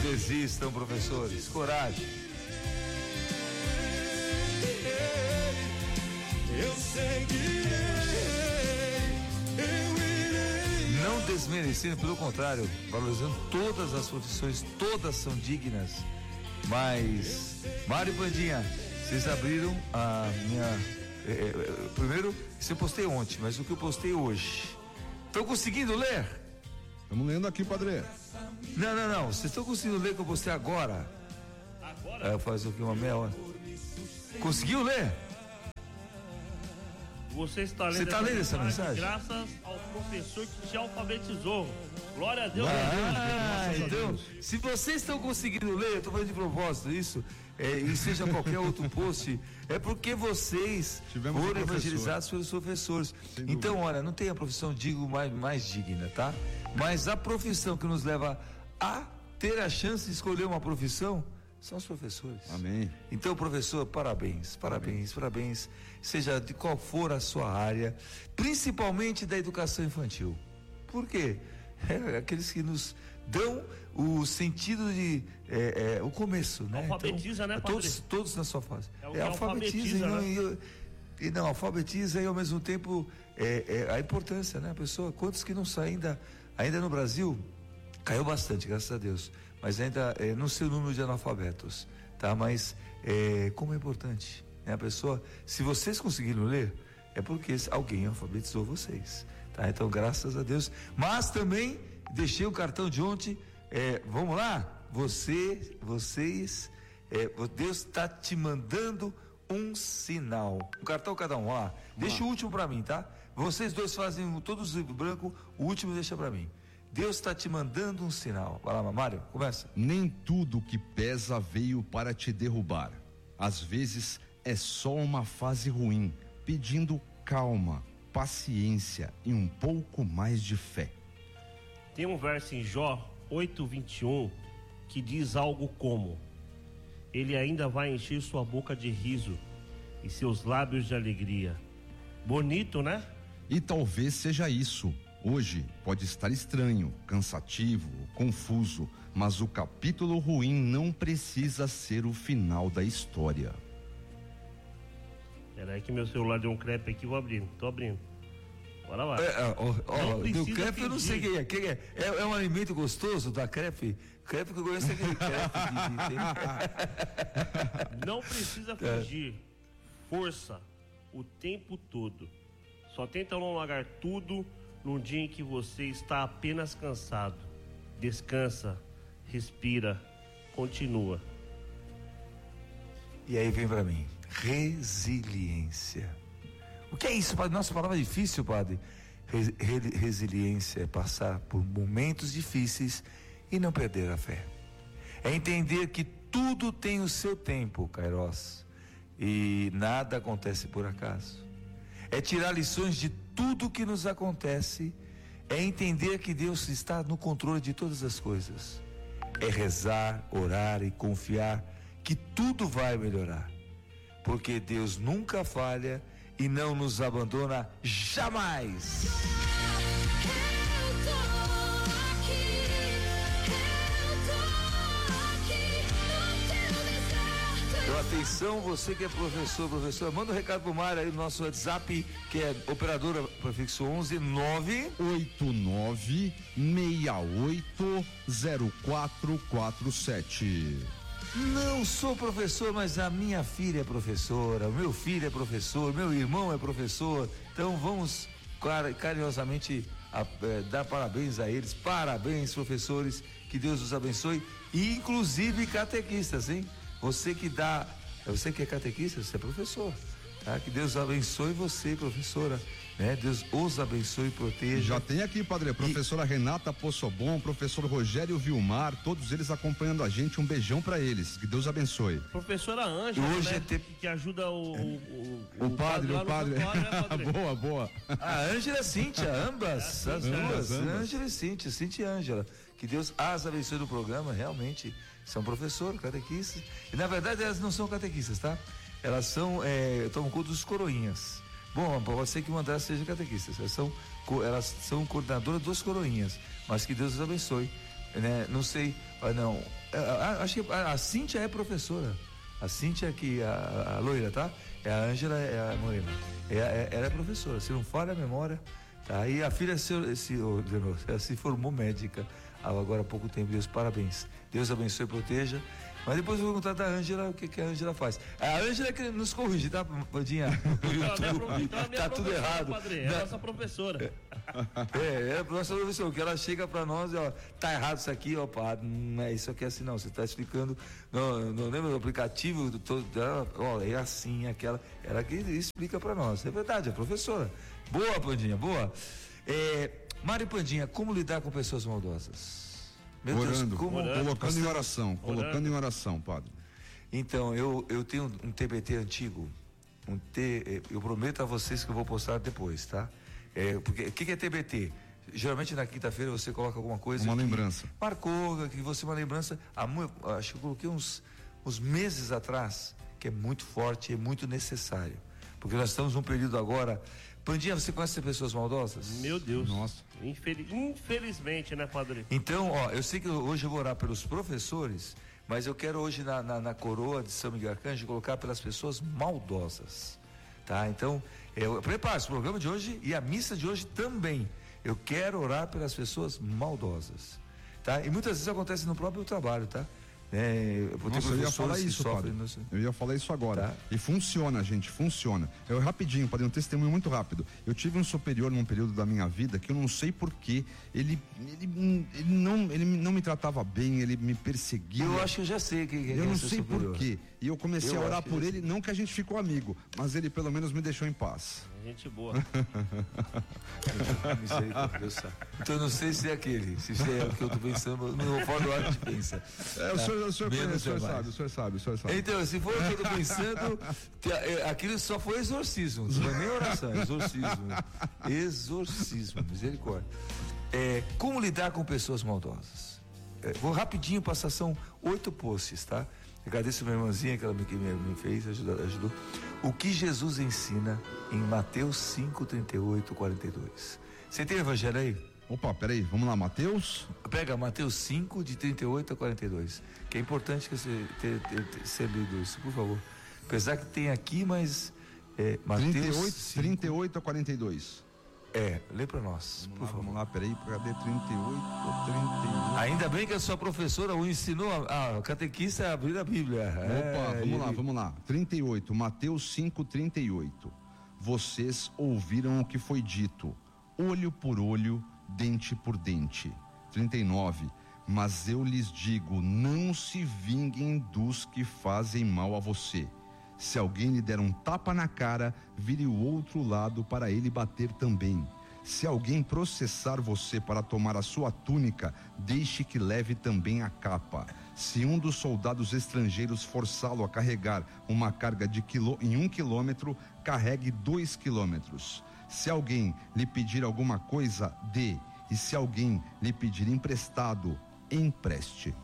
desistam, professores. Coragem. Eu seguirei, eu irei. Não desmerecendo, pelo contrário, valorizando todas as profissões, todas são dignas. Mas, Mário e Vandinha, vocês abriram a minha. Primeiro, isso eu postei ontem, mas o que eu postei hoje. Estão conseguindo ler? Estamos lendo aqui, padre. Não. Vocês estão conseguindo ler o que eu postei agora? Agora? Faz o que, uma meia hora. Conseguiu ler? Você está lendo, essa mensagem? Graças ao professor que te alfabetizou. Glória a Deus. Então, se vocês estão conseguindo ler, eu estou falando de propósito isso, e seja qualquer outro post, é porque vocês foram evangelizados pelos professores. Então, olha, não tem a profissão mais digna, tá? Mas a profissão que nos leva a ter a chance de escolher uma profissão são os professores. Amém. Então, professor, parabéns, seja de qual for a sua área, principalmente da educação infantil. Por quê? Aqueles que nos dão o sentido de o começo, né? Alfabetiza, então, né, padre? Todos na sua fase. Alfabetiza, né? Alfabetiza e ao mesmo tempo a importância, né? A pessoa, quantos que não saem ainda no Brasil, caiu bastante, graças a Deus, mas ainda não sei o número de analfabetos, tá? Mas como é importante, né? A pessoa, se vocês conseguiram ler, é porque alguém alfabetizou vocês, tá? Então, graças a Deus. Mas também deixei o cartão de ontem. Vamos lá? Vocês, Deus está te mandando um sinal. Um cartão cada um, ó. Deixa o último para mim, tá? Vocês dois fazem todos em branco, o último deixa para mim. Deus está te mandando um sinal. Vai lá, Mário, começa. Nem tudo que pesa veio para te derrubar. Às vezes é só uma fase ruim, pedindo calma, paciência e um pouco mais de fé. Tem um verso em Jó 8:21 que diz algo como: ele ainda vai encher sua boca de riso e seus lábios de alegria. Bonito, né? E talvez seja isso. Hoje pode estar estranho, cansativo, confuso, mas o capítulo ruim não precisa ser o final da história. Peraí que meu celular deu um crepe aqui, vou abrindo, tô abrindo. Bora lá. Do crepe eu não sei quem é. É um alimento gostoso da crepe? Crepe que eu conheço é aquele crepe Não precisa fingir força o tempo todo. Só tenta não largar tudo num dia em que você está apenas cansado. Descansa, respira, continua. E aí vem pra mim, resiliência. O que é isso, padre? Nossa, palavra difícil, padre. Resiliência é passar por momentos difíceis e não perder a fé. É entender que tudo tem o seu tempo, Kairos, e nada acontece por acaso. É tirar lições de tudo que nos acontece, é entender que Deus está no controle de todas as coisas. É rezar, orar e confiar que tudo vai melhorar, porque Deus nunca falha e não nos abandona jamais. Então, atenção, você que é professor, manda um recado pro Mário aí no nosso WhatsApp, que é operadora prefixo 11 989680447. Não sou professor, mas a minha filha é professora, o meu filho é professor, meu irmão é professor. Então vamos carinhosamente dar parabéns a eles. Parabéns, professores, que Deus os abençoe. E inclusive catequistas, hein? Você que é catequista, você é professor, tá? Que Deus abençoe você, professora, né? Deus os abençoe e proteja. Já tem aqui, padre, a professora Renata Possobon, professor Rogério Vilmar, todos eles acompanhando a gente. Um beijão pra eles, que Deus abençoe. Professora Ângela, hoje né? Que ajuda o padre. né, padre? Boa. A Ângela e a Cíntia, ambas, as duas, Ângela e Cíntia e Ângela. Que Deus as abençoe no programa, realmente são professores, catequistas. E na verdade elas não são catequistas, tá? Elas tomam conta dos coroinhas. Bom, pode ser que uma delas seja catequista. Elas são coordenadoras dos coroinhas. Mas que Deus os abençoe. né? Não sei, não. Acho que a Cíntia é professora. A Cíntia aqui, a loira, tá? A Ângela é a morena. Ela é professora, se não falha a memória. Tá? E a filha se formou médica agora há pouco tempo. Deus, parabéns. Deus abençoe e proteja. Mas depois eu vou contar da Ângela o que a Ângela faz. A Ângela é que nos corrige, tá, Pandinha? Tá tudo errado. Padre, é a nossa professora. É a nossa professora, que ela chega pra nós e ó, tá errado isso aqui, ó, pá, não é isso aqui assim não, você tá explicando, não lembra do aplicativo, ó, é assim, aquela, ela que explica pra nós, é verdade, é professora. Boa, Pandinha, boa. Mário Pandinha, como lidar com pessoas maldosas? Meu orando, Deus, colocando em oração, colocando em oração, padre. Então, eu tenho um TBT antigo, eu prometo a vocês que eu vou postar depois, tá? Porque o que é TBT? Geralmente na quinta-feira você coloca alguma coisa. Uma lembrança. Marcou, que você uma lembrança. Acho que eu coloquei uns meses atrás, que é muito forte e é muito necessário. Porque nós estamos num período agora. Pandinha, você conhece pessoas maldosas? Meu Deus. Nossa. Infelizmente, né, padre? Então, ó, eu sei que hoje eu vou orar pelos professores, mas eu quero hoje na coroa de São Miguel Arcanjo colocar pelas pessoas maldosas, tá? Então, prepare-se, o programa de hoje e a missa de hoje também. Eu quero orar pelas pessoas maldosas, tá? E muitas vezes acontece no próprio trabalho, tá? Nossa, eu ia falar isso, padre. Eu ia falar isso agora. Tá. E funciona, gente, funciona. Rapidinho, padre, um testemunho muito rápido. Eu tive um superior num período da minha vida que eu não sei porquê, ele não me tratava bem, ele me perseguia. Eu acho que eu já sei que eu não sei porquê. E eu comecei a orar por ele, não que a gente ficou amigo, mas ele pelo menos me deixou em paz. Gente boa. Então eu não sei se é aquele, se é o que eu tô pensando, não vou falar do ar que pensa. O senhor sabe. Então, se for o que eu tô pensando, aquilo só foi exorcismo, não foi nem oração, exorcismo, misericórdia. Como lidar com pessoas maldosas? Vou rapidinho passar, são 8 posts, tá? Agradeço a minha irmãzinha que ela me fez, ajudou. O que Jesus ensina em Mateus 5, 38, 42. Você tem o evangelho aí? Opa, peraí, vamos lá, Mateus? Pega Mateus 5, de 38 a 42. Que é importante que você ter lido isso, por favor. Apesar que tem aqui, mas Mateus 38 a 42. Lê pra nós. Vamos lá, peraí, cadê 38 ou 31? Ainda bem que a sua professora o ensinou a catequista a abrir a Bíblia. Opa, vamos lá. 38, Mateus 5, 38. Vocês ouviram o que foi dito, olho por olho, dente por dente. 39, mas eu lhes digo, não se vinguem dos que fazem mal a você. Se alguém lhe der um tapa na cara, vire o outro lado para ele bater também. Se alguém processar você para tomar a sua túnica, deixe que leve também a capa. Se um dos soldados estrangeiros forçá-lo a carregar uma carga em 1 quilômetro, carregue 2 quilômetros. Se alguém lhe pedir alguma coisa, dê. E se alguém lhe pedir emprestado, empreste.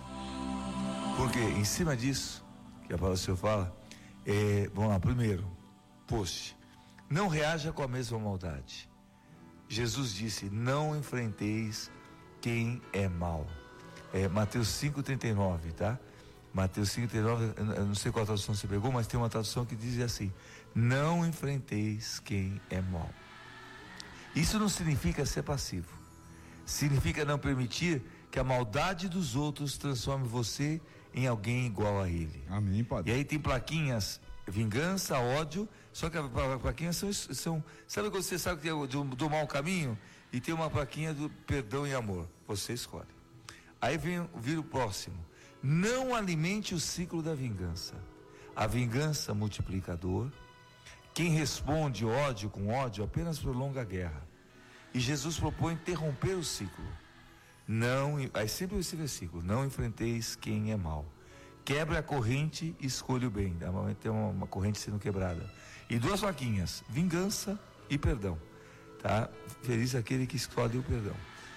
Porque em cima disso, que a palavra do Senhor fala, vamos lá, primeiro, post. Não reaja com a mesma maldade. Jesus disse, não enfrenteis quem é mau. Mateus 5,39, tá? Mateus 5,39, eu não sei qual tradução você pegou, mas tem uma tradução que diz assim, não enfrenteis quem é mau. Isso não significa ser passivo. Significa não permitir que a maldade dos outros transforme você em alguém igual a ele. Amém, padre. E aí tem plaquinhas, vingança, ódio, só que as plaquinhas são sabe quando você sabe que é do mau caminho? E tem uma plaquinha do perdão e amor. Você escolhe. Aí vira o próximo. Não alimente o ciclo da vingança. A vingança multiplica a dor. Quem responde ódio com ódio apenas prolonga a guerra. E Jesus propõe interromper o ciclo. Aí sempre esse versículo, não enfrenteis quem é mau. Quebre a corrente e escolha o bem. Normalmente tem uma corrente sendo quebrada. E 2 plaquinhas, vingança e perdão. Tá? Feliz aquele que escolhe o perdão.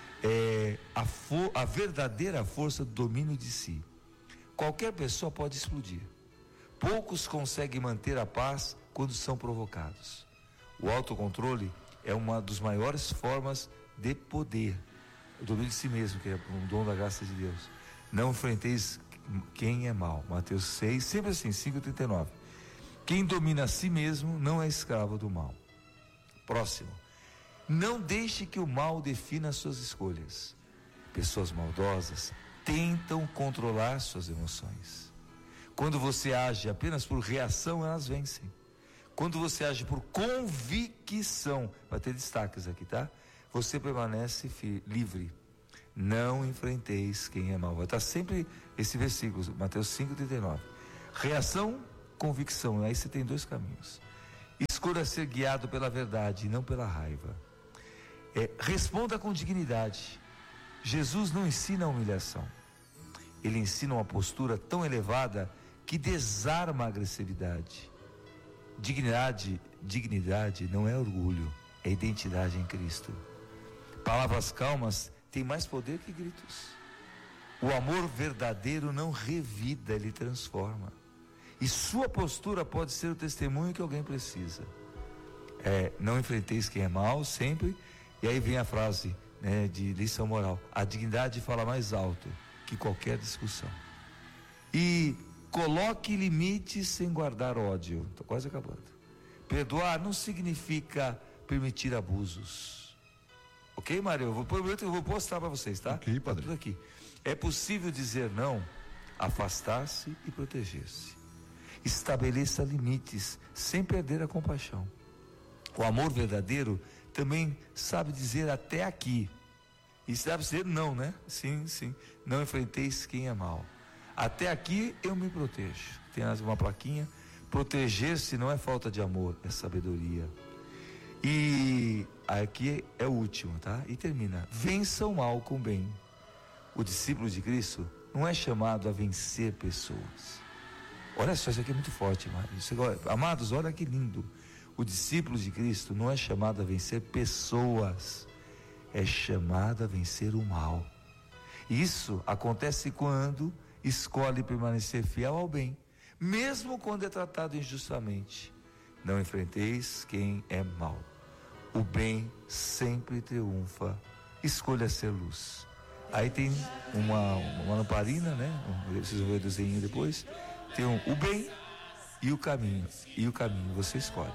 A verdadeira força do domínio de si. Qualquer pessoa pode explodir. Poucos conseguem manter a paz quando são provocados. O autocontrole é uma das maiores formas de poder. o domínio de si mesmo, que é um dom da graça de Deus. Não enfrenteis quem é mau. Mateus 6, sempre assim, 5:39. Quem domina a si mesmo não é escravo do mal. Próximo. Não deixe que o mal defina as suas escolhas. Pessoas maldosas tentam controlar suas emoções. Quando você age apenas por reação, elas vencem. Quando você age por convicção, vai ter destaques aqui, tá? Você permanece livre. Não enfrenteis quem é mau. Vai estar sempre esse versículo, Mateus 5:39. Reação, convicção. Aí você tem dois caminhos. Escolha ser guiado pela verdade e não pela raiva. Responda com dignidade. Jesus não ensina a humilhação. Ele ensina uma postura tão elevada que desarma a agressividade. Dignidade não é orgulho, é identidade em Cristo. Palavras calmas têm mais poder que gritos. O amor verdadeiro não revida, ele transforma. E sua postura pode ser o testemunho que alguém precisa. Não enfrenteis quem é mau sempre. E aí vem a frase, né, de lição moral: a dignidade fala mais alto que qualquer discussão. E coloque limites sem guardar ódio. Estou quase acabando. Perdoar não significa permitir abusos. Ok, Mário? Eu vou postar para vocês, tá? Ok, padre. Tá tudo aqui. É possível dizer não, afastar-se e proteger-se. Estabeleça limites sem perder a compaixão. O amor verdadeiro também sabe dizer até aqui. E sabe dizer não, né? Sim. Não enfrenteis quem é mau. Até aqui eu me protejo. Tem uma plaquinha. Proteger-se não é falta de amor, é sabedoria. E aqui é o último, tá? E termina: vença o mal com o bem. O discípulo de Cristo não é chamado a vencer pessoas. Olha só, isso aqui é muito forte, amados, olha que lindo. O discípulo de Cristo não é chamado a vencer pessoas, é chamado a vencer o mal. Isso acontece quando escolhe permanecer fiel ao bem, mesmo quando é tratado injustamente. Não enfrenteis quem é mau. O bem sempre triunfa. Escolha ser luz. Aí tem uma lamparina, né? Vocês vão ver o desenho depois. Tem o bem e o caminho. E o caminho você escolhe.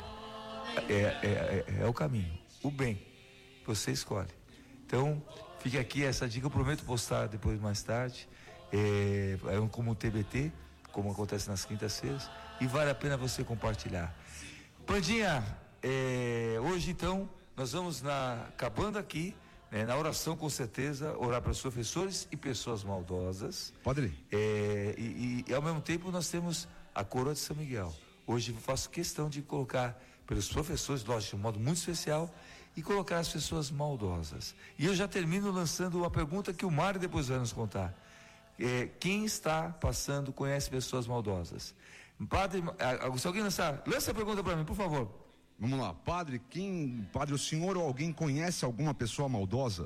É o caminho, o bem, você escolhe. Então, fica aqui essa dica. Eu prometo postar depois, mais tarde. Como um TBT, como acontece nas quintas-feiras. E vale a pena você compartilhar. Pandinha, hoje então, nós vamos acabando aqui, né, na oração, com certeza, orar para os professores e pessoas maldosas. Padre. E ao mesmo tempo nós temos a coroa de São Miguel. Hoje eu faço questão de colocar pelos professores, lógico, de um modo muito especial, e colocar as pessoas maldosas. E eu já termino lançando uma pergunta que o Mário depois vai nos contar. Quem está passando, conhece pessoas maldosas? Padre, se alguém lança a pergunta para mim, por favor. Vamos lá, padre, o senhor ou alguém conhece alguma pessoa maldosa?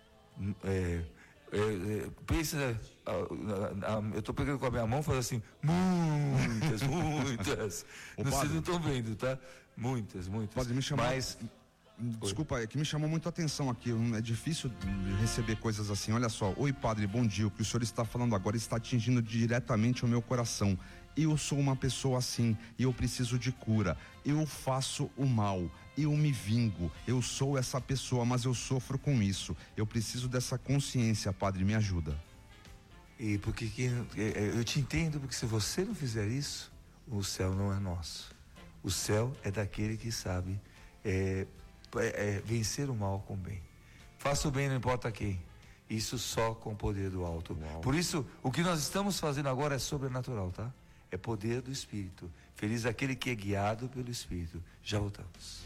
Pensa, eu estou pegando com a minha mão e falo assim, muitas. Vocês não estão vendo, tá? Muitas. Padre, me chamou. Desculpa, é que me chamou muito a atenção aqui. É difícil de receber coisas assim. Olha só: oi, padre, bom dia. O que o senhor está falando agora está atingindo diretamente o meu coração. Eu sou uma pessoa assim e eu preciso de cura. Eu faço o mal, eu me vingo. Eu sou essa pessoa, mas eu sofro com isso. Eu preciso dessa consciência, padre, me ajuda. E porque eu te entendo, porque se você não fizer isso, o céu não é nosso. O céu é daquele que sabe vencer o mal com o bem. Faça o bem, não importa quem. Isso só com o poder do alto. Uau. Por isso, o que nós estamos fazendo agora é sobrenatural, tá? É poder do Espírito. Feliz aquele que é guiado pelo Espírito. Já voltamos.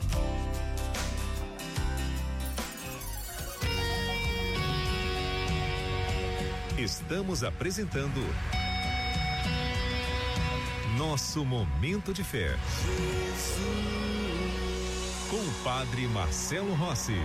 Estamos apresentando Nosso Momento de Fé. Com o Padre Marcelo Rossi.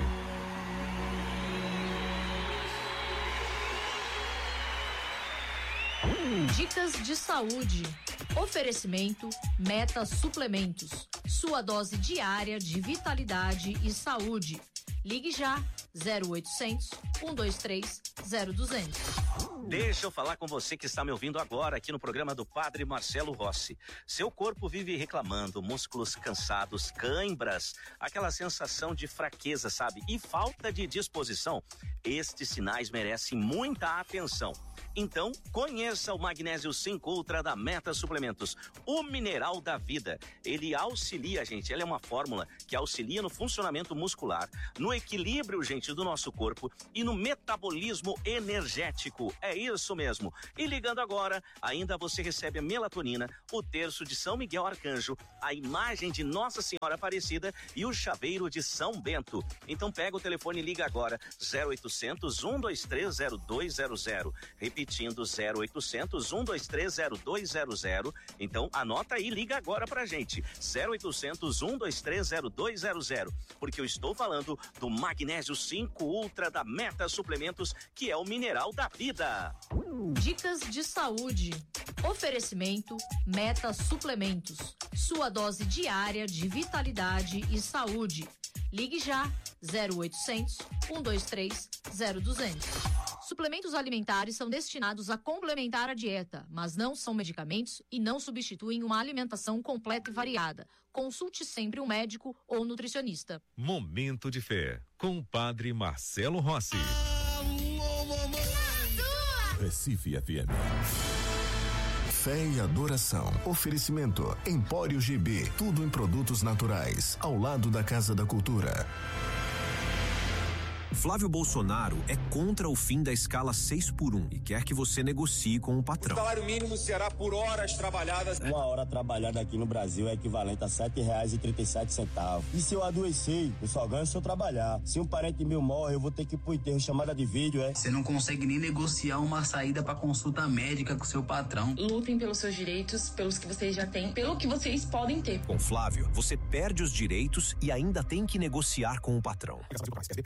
Dicas de saúde. Oferecimento Meta Suplementos. Sua dose diária de vitalidade e saúde. Ligue já, 0800 123 0200. Deixa eu falar com você que está me ouvindo agora aqui no programa do Padre Marcelo Rossi. Seu corpo vive reclamando, músculos cansados, cãibras, aquela sensação de fraqueza, sabe? E falta de disposição. Estes sinais merecem muita atenção. Então, conheça o Magnésio 5 Ultra da Meta Suplementos, o mineral da vida. Ele auxilia, gente, ele é uma fórmula que auxilia no funcionamento muscular, no equilíbrio, gente, do nosso corpo e no metabolismo energético. É isso mesmo. E ligando agora, ainda você recebe a melatonina, o terço de São Miguel Arcanjo, a imagem de Nossa Senhora Aparecida e o chaveiro de São Bento. Então pega o telefone e liga agora, 0800 123 0200. Repetindo, 0800 123 0200. Então anota aí, liga agora pra gente, 0800 123 0200, porque eu estou falando do Magnésio 5 Ultra da Meta Suplementos, que é o mineral da vida. Dicas de saúde. Oferecimento Meta Suplementos. Sua dose diária de vitalidade e saúde. Ligue já, 0800 123 0200. Suplementos alimentares são destinados a complementar a dieta, mas não são medicamentos e não substituem uma alimentação completa e variada. Consulte sempre um médico ou nutricionista. Momento de Fé, com o Padre Marcelo Rossi. Recife FM. Fé e adoração. Oferecimento Empório GB. Tudo em produtos naturais. Ao lado da Casa da Cultura. Flávio Bolsonaro é contra o fim da escala 6x1 e quer que você negocie com o patrão. O salário mínimo será por horas trabalhadas. Uma hora trabalhada aqui no Brasil é equivalente a R$7,37. E se eu adoecer, eu só ganho se eu trabalhar. Se um parente meu morre, eu vou ter que ir pro enterro, chamada de vídeo, é? Você não consegue nem negociar uma saída para consulta médica com seu patrão. Lutem pelos seus direitos, pelos que vocês já têm, pelo que vocês podem ter. Com Flávio, você perde os direitos e ainda tem que negociar com o patrão.